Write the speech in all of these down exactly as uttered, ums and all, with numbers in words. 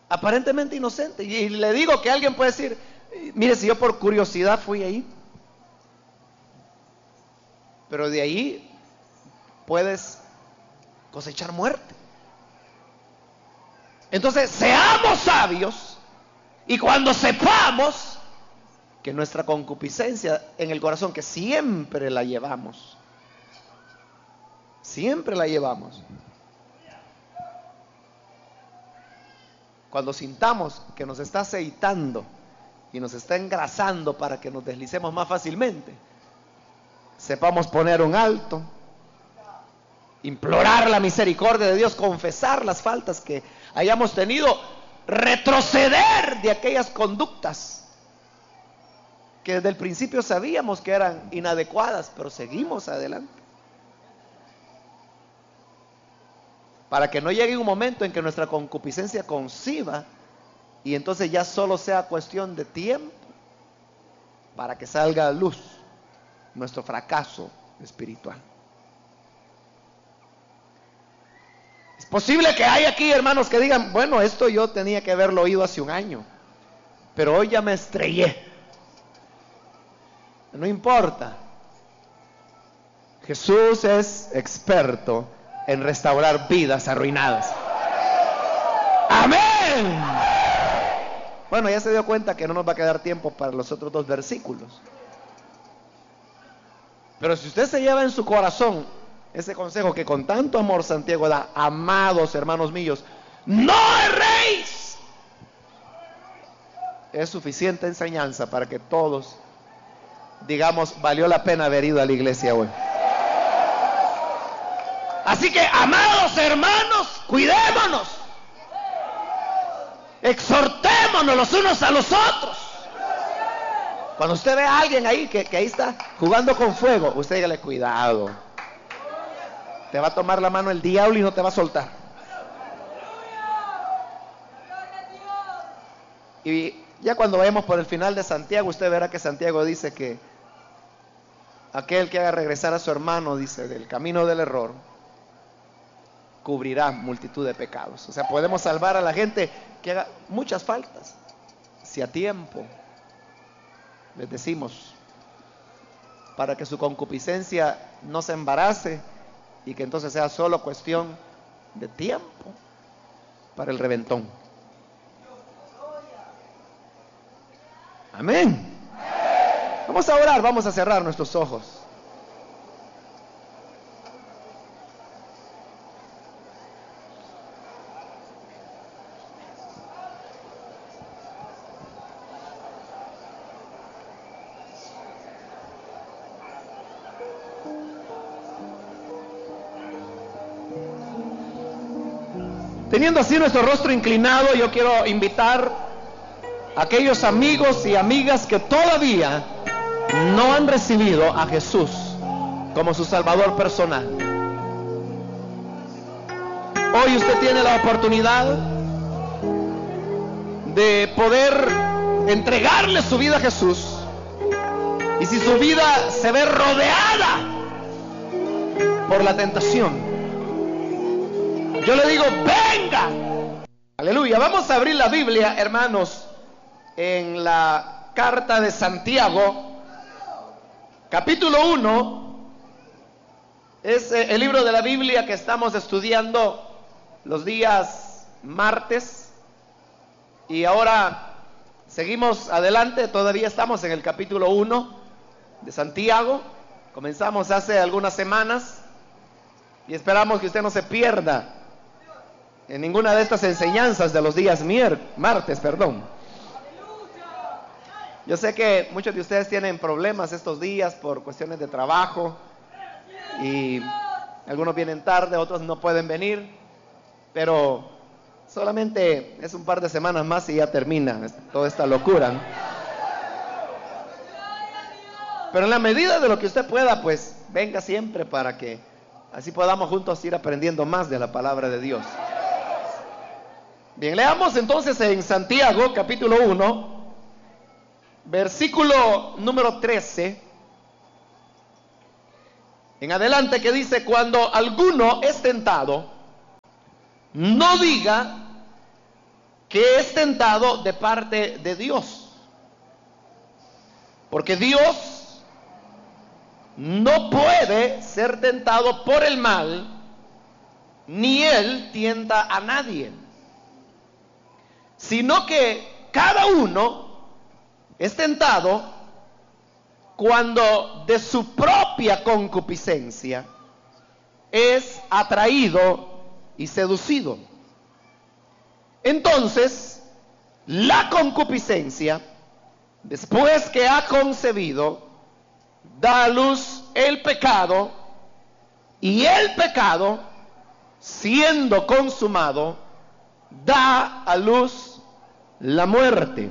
aparentemente inocente. Y le digo que alguien puede decir, mire, si yo por curiosidad fui ahí, pero de ahí puedes cosechar muerte. Entonces, seamos sabios, y cuando sepamos que nuestra concupiscencia en el corazón, que siempre la llevamos, siempre la llevamos, cuando sintamos que nos está aceitando y nos está engrasando para que nos deslicemos más fácilmente, sepamos poner un alto, implorar la misericordia de Dios, confesar las faltas que hayamos tenido, retroceder de aquellas conductas que desde el principio sabíamos que eran inadecuadas, pero seguimos adelante, para que no llegue un momento en que nuestra concupiscencia conciba y entonces ya solo sea cuestión de tiempo para que salga a luz nuestro fracaso espiritual. Es posible que hay aquí hermanos que digan, bueno, esto yo tenía que haberlo oído hace un año, pero hoy ya me estrellé. No importa. Jesús es experto en restaurar vidas arruinadas. Amén. Bueno, ya se dio cuenta que no nos va a quedar tiempo para los otros dos versículos. Pero si usted se lleva en su corazón ese consejo que con tanto amor Santiago da, amados hermanos míos, no erréis, es suficiente enseñanza para que todos digamos, valió la pena haber ido a la iglesia hoy. Así que, amados hermanos, cuidémonos, exhortémonos los unos a los otros. Cuando usted ve a alguien ahí que, que ahí está jugando con fuego, usted dígale, cuidado, te va a tomar la mano el diablo y no te va a soltar. Y ya cuando vayamos por el final de Santiago, usted verá que Santiago dice que aquel que haga regresar a su hermano, dice, del camino del error, cubrirá multitud de pecados. O sea, podemos salvar a la gente que haga muchas faltas, si a tiempo les decimos, para que su concupiscencia no se embarace y que entonces sea solo cuestión de tiempo para el reventón. Amén. Vamos a orar, vamos a cerrar nuestros ojos. Teniendo así nuestro rostro inclinado, yo quiero invitar a aquellos amigos y amigas que todavía no han recibido a Jesús como su Salvador personal. Hoy usted tiene la oportunidad de poder entregarle su vida a Jesús. Y si su vida se ve rodeada por la tentación, yo le digo, venga. Aleluya. Vamos a abrir la Biblia, hermanos, en la carta de Santiago, capítulo uno. Es el libro de la Biblia que estamos estudiando los días martes. Y ahora seguimos adelante, todavía estamos en el capítulo uno de Santiago. Comenzamos hace algunas semanas y esperamos que usted no se pierda en ninguna de estas enseñanzas de los días mier- martes, perdón. Yo sé que muchos de ustedes tienen problemas estos días por cuestiones de trabajo y algunos vienen tarde, otros no pueden venir, pero solamente es un par de semanas más y ya termina toda esta locura, ¿no? Pero en la medida de lo que usted pueda, pues venga siempre para que así podamos juntos ir aprendiendo más de la palabra de Dios. Bien, leamos entonces en Santiago capítulo uno, versículo número trece en adelante, que dice: cuando alguno es tentado, no diga que es tentado de parte de Dios. Porque Dios no puede ser tentado por el mal, ni Él tienta a nadie, sino que cada uno es tentado cuando de su propia concupiscencia es atraído y seducido. Entonces, la concupiscencia, después que ha concebido, da a luz el pecado, y el pecado, siendo consumado, da a luz la muerte.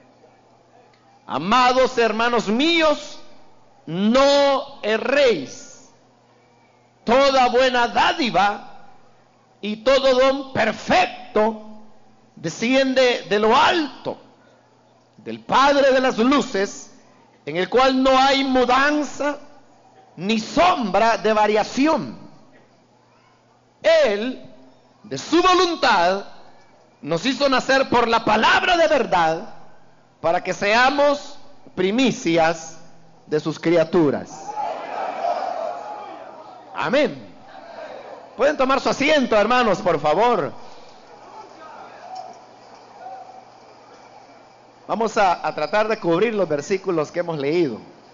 Amados hermanos míos, no erréis. Toda buena dádiva y todo don perfecto desciende de lo alto, del Padre de las luces, en el cual no hay mudanza ni sombra de variación. Él, de su voluntad, nos hizo nacer por la palabra de verdad, para que seamos primicias de sus criaturas. Amén. Pueden tomar su asiento, hermanos, por favor. Vamos a, a tratar de cubrir los versículos que hemos leído.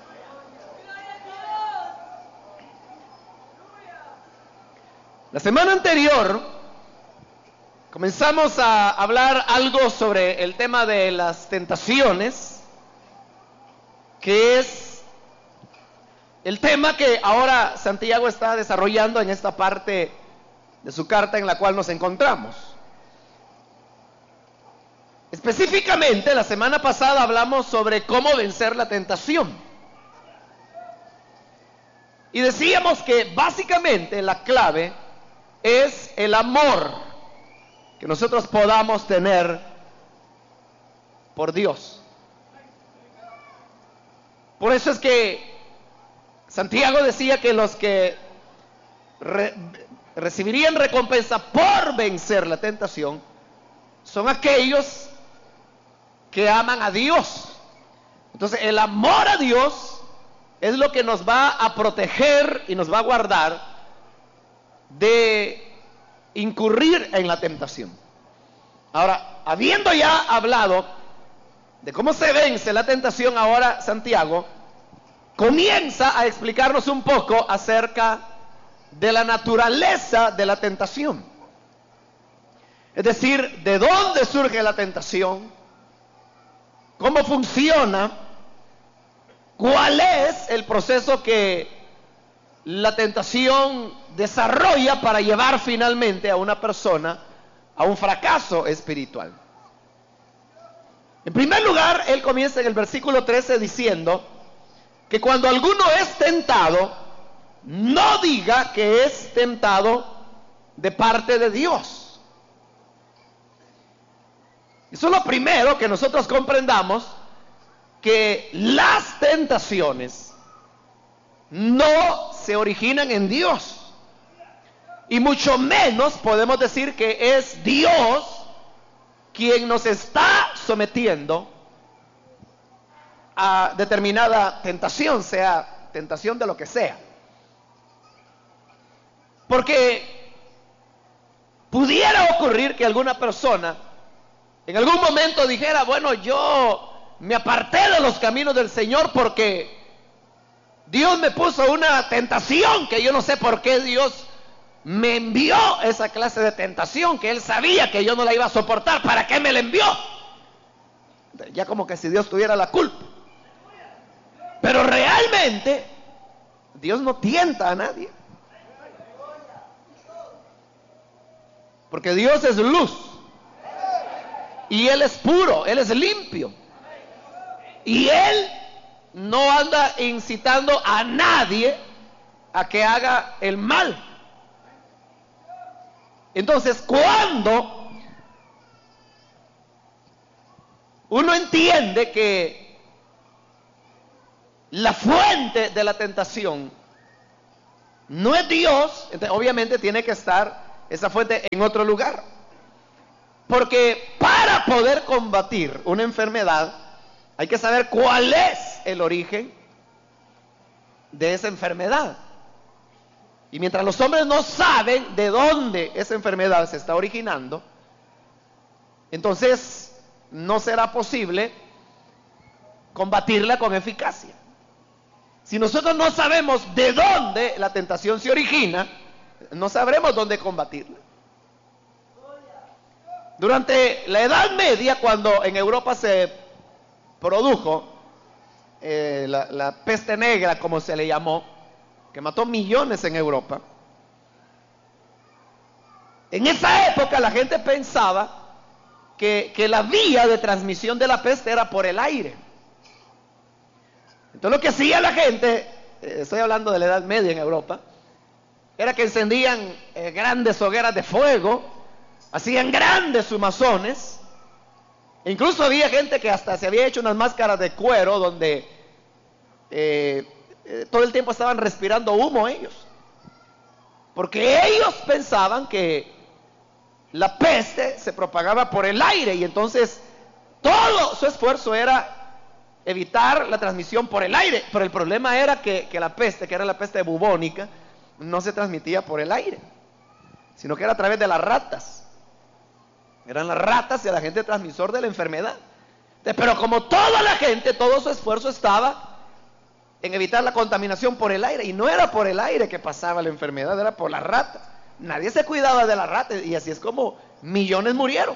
La semana anterior comenzamos a hablar algo sobre el tema de las tentaciones, que es el tema que ahora Santiago está desarrollando en esta parte de su carta en la cual nos encontramos. Específicamente, la semana pasada hablamos sobre cómo vencer la tentación. Y decíamos que básicamente la clave es el amor que nosotros podamos tener por Dios. Por eso es que Santiago decía que los que re, recibirían recompensa por vencer la tentación son aquellos que aman a Dios. Entonces, el amor a Dios es lo que nos va a proteger y nos va a guardar de incurrir en la tentación. Ahora, habiendo ya hablado de cómo se vence la tentación, ahora Santiago comienza a explicarnos un poco acerca de la naturaleza de la tentación. Es decir, de dónde surge la tentación, cómo funciona, cuál es el proceso que la tentación desarrolla para llevar finalmente a una persona a un fracaso espiritual. En primer lugar, él comienza en el versículo trece diciendo que cuando alguno es tentado, no diga que es tentado de parte de Dios. Eso es lo primero que nosotros comprendamos, que las tentaciones no se originan en Dios. Y mucho menos podemos decir que es Dios quien nos está sometiendo a determinada tentación, sea tentación de lo que sea. Porque pudiera ocurrir que alguna persona en algún momento dijera, bueno, yo me aparté de los caminos del Señor porque Dios me puso una tentación que yo no sé por qué Dios me envió esa clase de tentación, que Él sabía que yo no la iba a soportar. ¿Para qué me la envió? Ya como que si Dios tuviera la culpa. Pero realmente Dios no tienta a nadie, porque Dios es luz y Él es puro, Él es limpio, y Él no anda incitando a nadie a que haga el mal. Entonces, cuando uno entiende que la fuente de la tentación no es Dios, entonces obviamente tiene que estar esa fuente en otro lugar. Porque para para poder combatir una enfermedad, hay que saber cuál es el origen de esa enfermedad. Y mientras los hombres no saben de dónde esa enfermedad se está originando, entonces no será posible combatirla con eficacia. Si nosotros no sabemos de dónde la tentación se origina, no sabremos dónde combatirla. Durante la Edad Media, cuando en Europa se produjo eh, la, la peste negra, como se le llamó, que mató millones en Europa, en esa época la gente pensaba que, que la vía de transmisión de la peste era por el aire. Entonces lo que hacía la gente, eh, estoy hablando de la Edad Media en Europa, era que encendían eh, grandes hogueras de fuego, hacían grandes humazones, e incluso había gente que hasta se había hecho unas máscaras de cuero donde eh, eh, todo el tiempo estaban respirando humo ellos, porque ellos pensaban que la peste se propagaba por el aire, y entonces todo su esfuerzo era evitar la transmisión por el aire. Pero el problema era que, que la peste, que era la peste bubónica, no se transmitía por el aire, sino que era a través de las ratas. Eran las ratas y el agente transmisor de la enfermedad. Pero como toda la gente, todo su esfuerzo estaba en evitar la contaminación por el aire, y no era por el aire que pasaba la enfermedad, era por las ratas. Nadie se cuidaba de las ratas, y así es como millones murieron.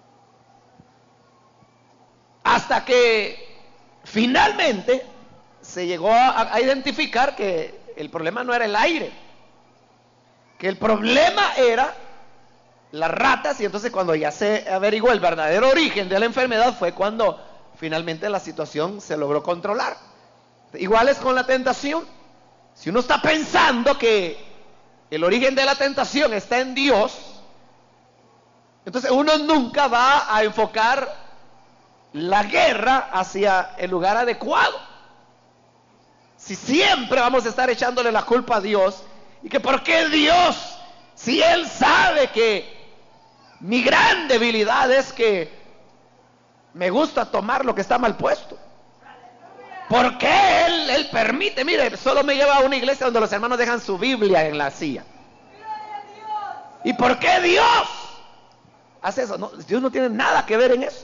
Hasta que finalmente se llegó a, a identificar que el problema no era el aire, que el problema era las ratas. Y entonces, cuando ya se averiguó el verdadero origen de la enfermedad, fue cuando finalmente la situación se logró controlar. Igual es con la tentación. Si uno está pensando que el origen de la tentación está en Dios, entonces uno nunca va a enfocar la guerra hacia el lugar adecuado. Si siempre vamos a estar echándole la culpa a Dios, y que por qué Dios, si Él sabe que mi gran debilidad es que me gusta tomar lo que está mal puesto, ¿por qué Él, él permite? Mire, solo me lleva a una iglesia donde los hermanos dejan su Biblia en la silla. ¿Y por qué Dios hace eso? No, Dios no tiene nada que ver en eso.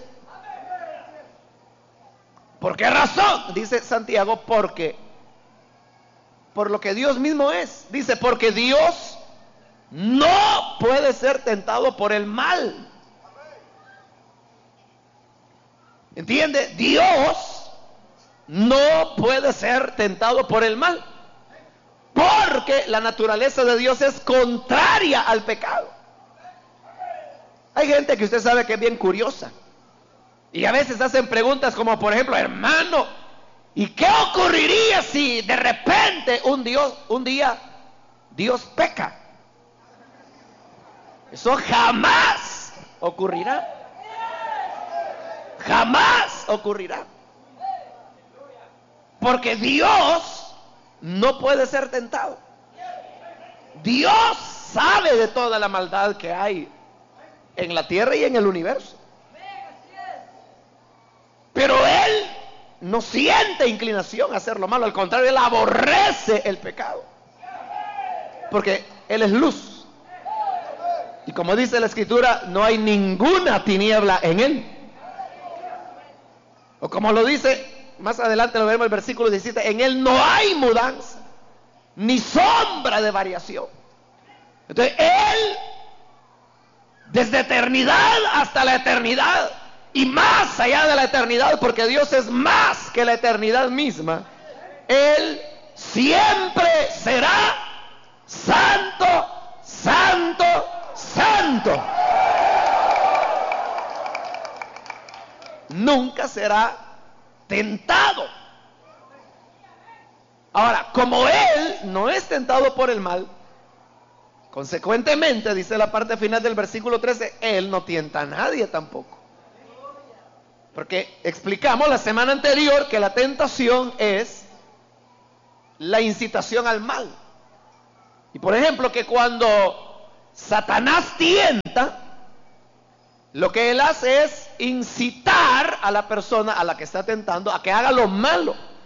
¿Por qué razón? Dice Santiago, porque por lo que Dios mismo es. Dice, porque Dios no puede ser tentado por el mal. ¿Entiende? Dios no puede ser tentado por el mal, porque la naturaleza de Dios es contraria al pecado. Hay gente que usted sabe que es bien curiosa, y a veces hacen preguntas como, por ejemplo, hermano, ¿y qué ocurriría si de repente un Dios, un día Dios peca? Eso jamás ocurrirá. Jamás ocurrirá. Porque Dios no puede ser tentado. Dios sabe de toda la maldad que hay en la tierra y en el universo. Pero Él no siente inclinación a hacer lo malo. Al contrario, Él aborrece el pecado, porque Él es luz. Y como dice la Escritura, no hay ninguna tiniebla en Él. O como lo dice más adelante, lo vemos en el versículo diecisiete, en Él no hay mudanza, ni sombra de variación. Entonces Él, desde eternidad hasta la eternidad, y más allá de la eternidad, porque Dios es más que la eternidad misma, Él siempre será santo, santo, santo. Nunca será tentado. Ahora, como Él no es tentado por el mal, consecuentemente, dice la parte final del versículo trece, Él no tienta a nadie tampoco. Porque explicamos la semana anterior que la tentación es la incitación al mal. Y por ejemplo, que cuando Satanás tienta, Lo que él hace es incitar a la persona a la que está tentando a que haga lo malo.